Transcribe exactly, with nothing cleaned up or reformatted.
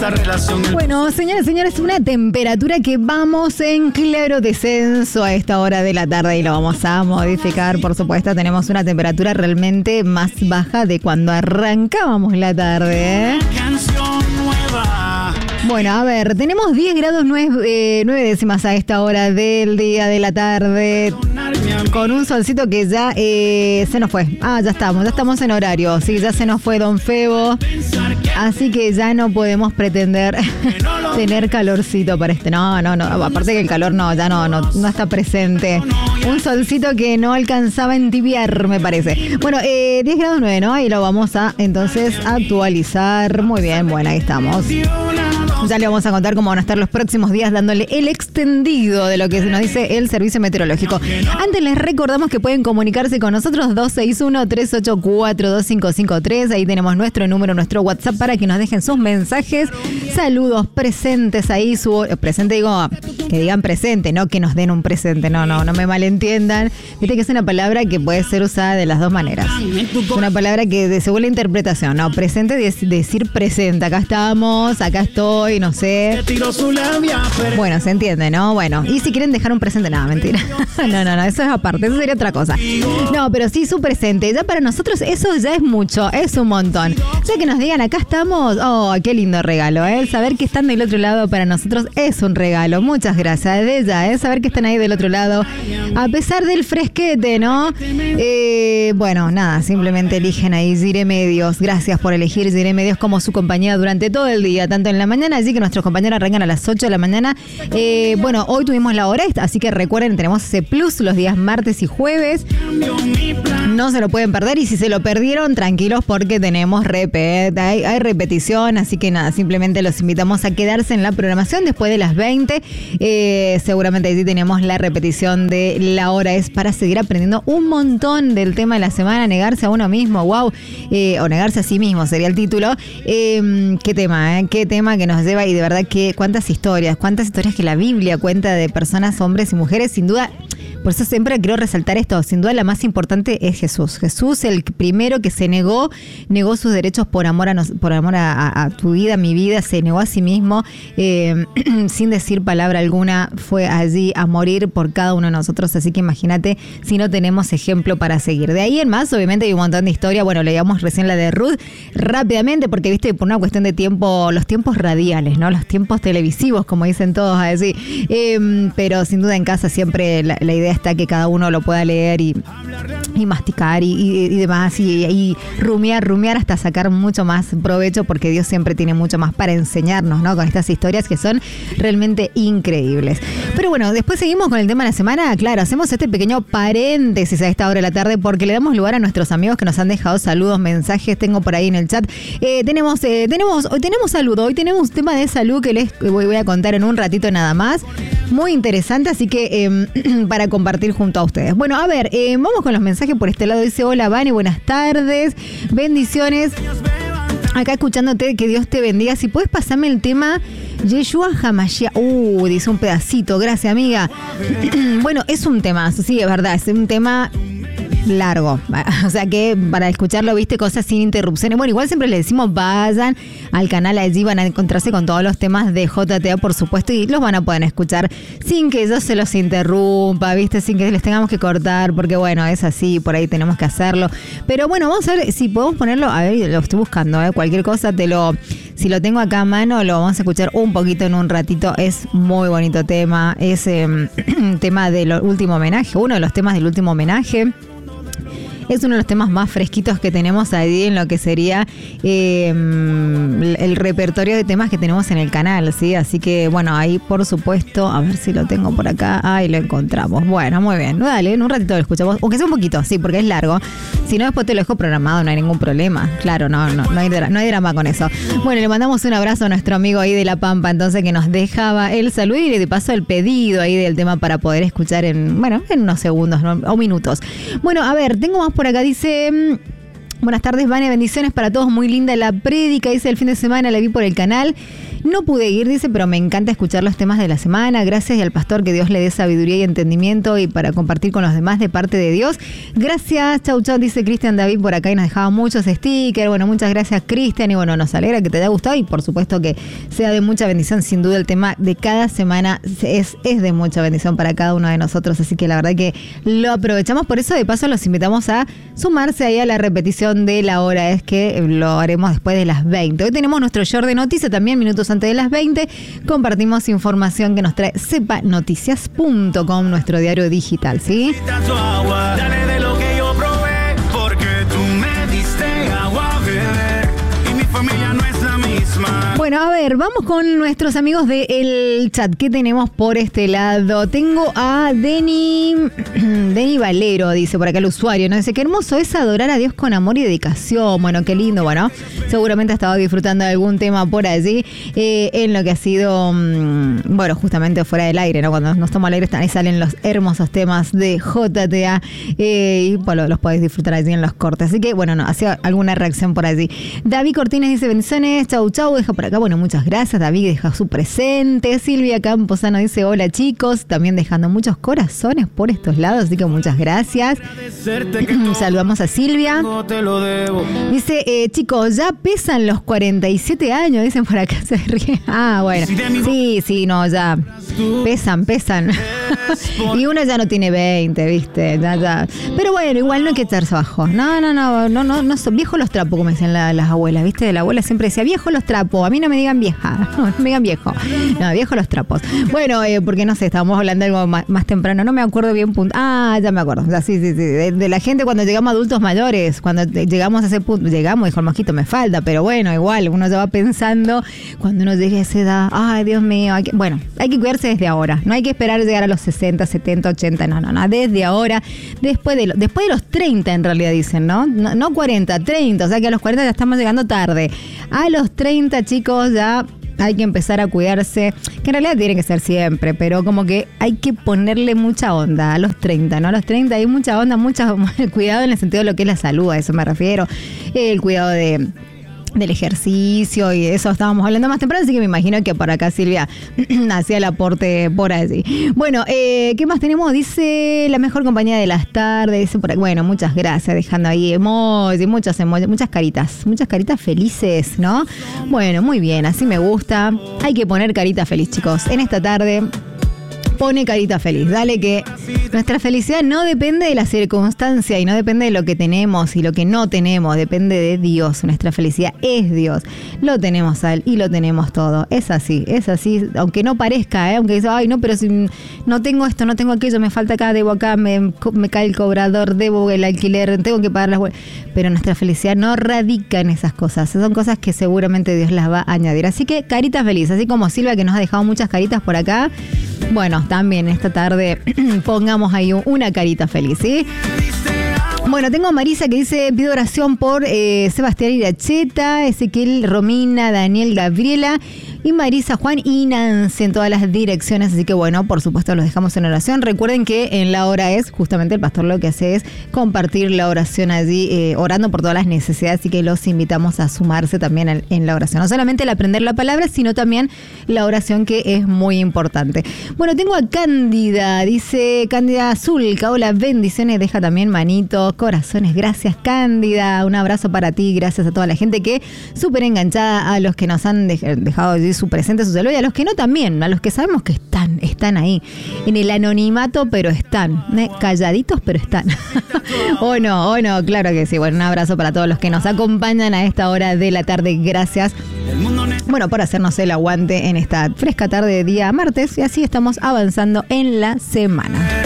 Bueno, señoras y señores, una temperatura que vamos en claro descenso a esta hora de la tarde y lo vamos a modificar, por supuesto. Tenemos una temperatura realmente más baja de cuando arrancábamos la tarde, ¿eh? Bueno, a ver, tenemos diez grados nueve, eh, nueve décimas a esta hora del día de la tarde, con un solcito que ya eh, se nos fue. Ah, ya estamos, ya estamos en horario. Sí, ya se nos fue Don Febo. Así que ya no podemos pretender tener calorcito para este. No, no, no. Aparte que el calor no, ya no, no, no está presente. Un solcito que no alcanzaba a entibiar, me parece. Bueno, eh, diez grados nueve, ¿no? Ahí lo vamos a entonces actualizar. Muy bien, bueno, ahí estamos. Ya le vamos a contar cómo van a estar los próximos días dándole el extendido de lo que nos dice el Servicio Meteorológico. Antes les recordamos que pueden comunicarse con nosotros dos seis uno, tres ocho cuatro, dos cinco cinco tres. Ahí tenemos nuestro número, nuestro WhatsApp para que nos dejen sus mensajes. Saludos presentes ahí. Su, presente digo, que digan presente, no que nos den un presente. No, no, no me malentiendan. Viste que es una palabra que puede ser usada de las dos maneras. Una palabra que de, según la interpretación, no, presente de, decir presente. Acá estamos, acá estoy. No sé. Bueno, se entiende, ¿no? Bueno, y si quieren dejar un presente, nada, mentira. No, no, no, eso es aparte, eso sería otra cosa. No, pero sí su presente. Ya para nosotros eso ya es mucho, es un montón. Ya que nos digan, acá estamos, oh, qué lindo regalo, ¿eh? Saber que están del otro lado para nosotros es un regalo. Muchas gracias, de ya, ¿eh? Saber que están ahí del otro lado, a pesar del fresquete, ¿no? Eh, bueno, nada, simplemente eligen ahí Zire Medios. Gracias por elegir Zire Medios como su compañía durante todo el día, tanto en la mañana, así que nuestros compañeros arrancan a las ocho de la mañana. Eh, bueno, hoy tuvimos la hora extra, así que recuerden, tenemos ese plus los días martes y jueves. No se lo pueden perder y si se lo perdieron, tranquilos porque tenemos repet, hay, hay repetición, así que nada, simplemente los invitamos a quedarse en la programación después de las veinte. Eh, seguramente ahí tenemos la repetición de la hora es para seguir aprendiendo un montón del tema de la semana, negarse a uno mismo, wow, eh, o negarse a sí mismo sería el título. Eh, qué tema, eh, qué tema que nos lleva y de verdad que cuántas historias, cuántas historias que la Biblia cuenta de personas, hombres y mujeres, sin duda. Por eso siempre quiero resaltar esto, sin duda la más importante es Jesús. Jesús, el primero que se negó, negó sus derechos por amor a, nos, por amor a, a, a tu vida, a mi vida, se negó a sí mismo, eh, sin decir palabra alguna, fue allí a morir por cada uno de nosotros, así que imagínate si no tenemos ejemplo para seguir. De ahí en más, obviamente hay un montón de historia, bueno, leíamos recién la de Ruth rápidamente, porque viste, por una cuestión de tiempo, los tiempos radiales, ¿no? Los tiempos televisivos, como dicen todos así, eh, pero sin duda en casa siempre la, la idea está que cada uno lo pueda leer y, y masticar y, y, y demás y, y rumiar, rumiar hasta sacar mucho más provecho porque Dios siempre tiene mucho más para enseñarnos, ¿no? Con estas historias que son realmente increíbles. Pero bueno, después seguimos con el tema de la semana. Claro, hacemos este pequeño paréntesis a esta hora de la tarde porque le damos lugar a nuestros amigos que nos han dejado saludos, mensajes, tengo por ahí en el chat. Eh, tenemos, eh, tenemos, hoy tenemos saludo, hoy tenemos un tema de salud que les voy, voy a contar en un ratito nada más. Muy interesante, así que eh, para compartir junto a ustedes. Bueno, a ver, eh, vamos con los mensajes por este lado. Dice, hola, Vane, buenas tardes, bendiciones. Acá escuchándote, que Dios te bendiga. Si puedes pasarme el tema Yeshua Hamashiach. Uh, dice un pedacito, gracias, amiga. Bueno, es un tema, sí, es verdad, es un tema largo, o sea que para escucharlo, viste, cosas sin interrupciones. Bueno, igual siempre les decimos vayan al canal, allí van a encontrarse con todos los temas de J T A, por supuesto, y los van a poder escuchar sin que yo se los interrumpa, viste, sin que les tengamos que cortar, porque bueno, es así, por ahí tenemos que hacerlo. Pero bueno, vamos a ver si podemos ponerlo, a ver, lo estoy buscando, ¿eh? Cualquier cosa te lo, si lo tengo acá a mano, lo vamos a escuchar un poquito en un ratito. Es muy bonito tema, es eh, tema del último homenaje, uno de los temas del último homenaje. Es uno de los temas más fresquitos que tenemos ahí en lo que sería eh, el repertorio de temas que tenemos en el canal, ¿sí? Así que, bueno, ahí por supuesto, a ver si lo tengo por acá. Ahí lo encontramos. Bueno, muy bien. Dale, en un ratito lo escuchamos. Aunque sea un poquito, sí, porque es largo. Si no, después te lo dejo programado, no hay ningún problema. Claro, no, no, no hay, no hay drama con eso. Bueno, le mandamos un abrazo a nuestro amigo ahí de La Pampa, entonces, que nos dejaba el saludo y de paso el pedido ahí del tema para poder escuchar en, bueno, en unos segundos, ¿no? O minutos. Bueno, a ver, tengo más por acá. Dice, Buenas tardes, Vane, bendiciones para todos, muy linda la prédica, dice el fin de semana, la vi por el canal, no pude ir, dice, pero me encanta escuchar los temas de la semana, gracias y al pastor, que Dios le dé sabiduría y entendimiento y para compartir con los demás de parte de Dios, gracias, chau chau, dice Cristian David por acá y nos dejaba muchos stickers, bueno, muchas gracias Cristian y bueno, nos alegra que te haya gustado y por supuesto que sea de mucha bendición, sin duda el tema de cada semana es, es de mucha bendición para cada uno de nosotros, así que la verdad que lo aprovechamos, por eso de paso los invitamos a sumarse ahí a la repetición de la hora, es que lo haremos después de las veinte. Hoy tenemos nuestro short de noticias también, minutos antes de las veinte. Compartimos información que nos trae sepa noticias punto com, nuestro diario digital, ¿sí? Dale de lo que yo probé, porque tú me diste agua a beber y mi familia no es la misma. Bueno, a ver, vamos con nuestros amigos del chat. ¿Qué tenemos por este lado? Tengo a Denny, Denny Valero, dice por acá el usuario, ¿no? Dice, qué hermoso es adorar a Dios con amor y dedicación. Bueno, qué lindo, bueno, seguramente ha estado disfrutando de algún tema por allí, eh, en lo que ha sido, mmm, bueno, justamente fuera del aire, ¿no? Cuando nos estamos al aire, ahí salen los hermosos temas de J T A, eh, y bueno, los podéis disfrutar allí en los cortes. Así que, bueno, no, hacía alguna reacción por allí. David Cortines dice, bendiciones, chau chau, deja por acá, bueno, muchas gracias, David deja su presente. Silvia Camposano dice, hola chicos, también dejando muchos corazones por estos lados, así que muchas gracias. Saludamos a Silvia. Dice, eh, chicos, ya pesan los cuarenta y siete años, dicen por acá, se ríe. Ah, bueno, sí, sí, no, ya pesan, pesan. Y uno ya no tiene veinte, viste, ya, ya. Pero bueno, igual no hay que echarse abajo. No, no, no, no, no, no son viejos los trapos, como decían la, las abuelas, viste, la abuela siempre decía, viejos los trapos, a mí no me digan vieja, no, no me digan viejo, no, viejos los trapos. Bueno, eh, porque no sé, estábamos hablando de algo más, más temprano, no me acuerdo bien punto. Ah, ya me acuerdo, ya, sí, sí, sí, de, de la gente cuando llegamos a adultos mayores, cuando llegamos a ese punto, llegamos, dijo el mosquito, me falta, pero bueno, igual, uno ya va pensando, cuando uno llegue a esa edad, ay, Dios mío, hay que, bueno, hay que cuidarse desde ahora, no hay que esperar llegar a los sesenta, setenta, ochenta, no, no, no, desde ahora, después de, lo, después de los treinta en realidad dicen, ¿no? ¿no? No cuarenta, treinta, o sea que a los cuarenta ya estamos llegando tarde, a los treinta chicos ya hay que empezar a cuidarse, que en realidad tiene que ser siempre, pero como que hay que ponerle mucha onda a los treinta, ¿no? A los treinta hay mucha onda, mucho cuidado en el sentido de lo que es la salud, a eso me refiero, el cuidado de... del ejercicio y eso estábamos hablando más temprano, así que me imagino que por acá Silvia hacía el aporte por allí. Bueno, eh, ¿qué más tenemos? Dice la mejor compañía de las tardes, dice por aquí, bueno, muchas gracias, dejando ahí emojis, muchas emojis, muchas caritas, muchas caritas felices, ¿no? Bueno, muy bien, así me gusta, hay que poner carita feliz, chicos, en esta tarde. Pone carita feliz, dale, que nuestra felicidad no depende de la circunstancia y no depende de lo que tenemos y lo que no tenemos, depende de Dios, nuestra felicidad es Dios, lo tenemos a Él y lo tenemos todo, es así, es así, aunque no parezca, ¿eh? Aunque dice, ay no, pero si no tengo esto, no tengo aquello, me falta acá, debo acá, me, me cae el cobrador, debo el alquiler, tengo que pagar las huelgas, pero nuestra felicidad no radica en esas cosas, son cosas que seguramente Dios las va a añadir, así que carita feliz, así como Silvia que nos ha dejado muchas caritas por acá. Bueno, también esta tarde pongamos ahí una carita feliz, ¿sí? Bueno, tengo a Marisa que dice, pido oración por eh, Sebastián Iracheta, Ezequiel, Romina, Daniel, Gabriela y Marisa, Juan y Nancy en todas las direcciones. Así que bueno, por supuesto los dejamos en oración. Recuerden que en la hora es, justamente el pastor lo que hace es compartir la oración allí, eh, orando por todas las necesidades. Así que los invitamos a sumarse también en, en la oración. No solamente el aprender la palabra, sino también la oración, que es muy importante. Bueno, tengo a Cándida, dice Cándida Azul, hola, bendiciones, deja también manitos, corazones, gracias Cándida, un abrazo para ti, gracias a toda la gente que súper enganchada, a los que nos han dej- dejado allí su presente, su saludo, y a los que no también, a los que sabemos que están, están ahí, en el anonimato, pero están, ¿eh? Calladitos, pero están. O no, o no, claro que sí. Bueno, un abrazo para todos los que nos acompañan a esta hora de la tarde, gracias. Bueno, por hacernos el aguante en esta fresca tarde de día martes, y así estamos avanzando en la semana.